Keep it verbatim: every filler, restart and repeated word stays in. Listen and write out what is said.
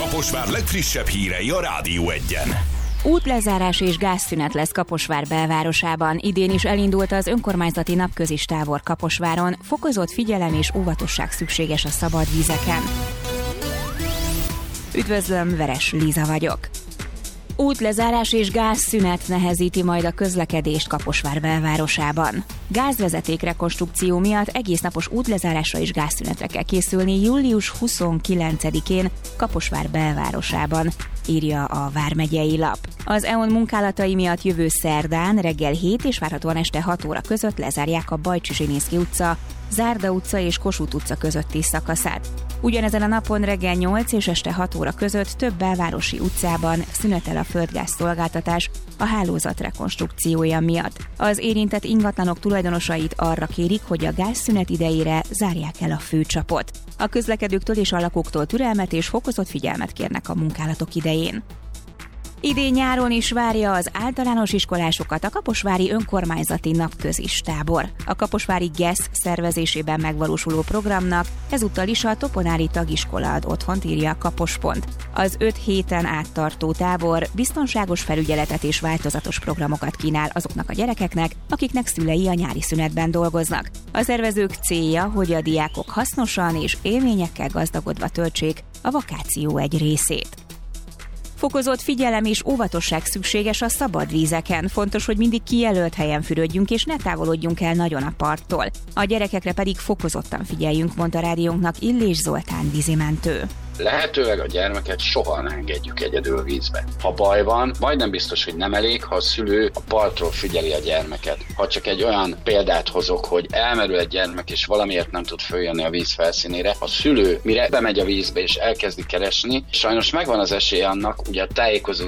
Kaposvár legfrissebb hírei a Rádió Egyen. Útlezárás és gázszünet lesz Kaposvár belvárosában. Idén is elindult az önkormányzati napközis tábor Kaposváron. Fokozott figyelem és óvatosság szükséges a szabad vízeken. Üdvözlöm, Veres Líza vagyok. Útlezárás és gázszünet nehezíti majd a közlekedést Kaposvár belvárosában. Gázvezeték rekonstrukció miatt egésznapos útlezárásra és gázszünetre kell készülni július huszonkilencedikén Kaposvár belvárosában, írja a vármegyei lap. Az é o en munkálatai miatt jövő szerdán reggel hét és várhatóan este hat óra között lezárják a Bajcsy-Zsilinszky utca, Zárda utca és Kossuth utca közötti szakaszát. Ugyanezen a napon reggel nyolc és este hat óra között több belvárosi utcában szünetel a földgáz szolgáltatás a hálózat rekonstrukciója miatt. Az érintett ingatlanok tulajdonosait arra kérik, hogy a gázszünet idejére zárják el a főcsapot. A közlekedőktől és a lakóktól türelmet és fokozott figyelmet kérnek a munkálatok idején. Idén nyáron is várja az általános iskolásokat a kaposvári önkormányzati napközis tábor. A kaposvári GESZ szervezésében megvalósuló programnak ezúttal is a Toponári Tagiskola ad otthont, írja a Kapospont. Az öt héten áttartó tábor biztonságos felügyeletet és változatos programokat kínál azoknak a gyerekeknek, akiknek szülei a nyári szünetben dolgoznak. A szervezők célja, hogy a diákok hasznosan és élményekkel gazdagodva töltsék a vakáció egy részét. Fokozott figyelem és óvatosság szükséges a szabad vízeken. Fontos, hogy mindig kijelölt helyen fürödjünk és ne távolodjunk el nagyon a parttól. A gyerekekre pedig fokozottan figyeljünk, mondta rádiónknak Illés Zoltán vízimentő. Lehetőleg a gyermeket soha ne engedjük egyedül vízbe. Ha baj van, majdnem biztos, hogy nem elég, ha a szülő a partról figyeli a gyermeket. Ha csak egy olyan példát hozok, hogy elmerül egy gyermek és valamiért nem tud följönni a víz felszínére, a szülő mire bemegy a vízbe és elkezdi keresni, sajnos megvan az esély annak, ugye a tájékozó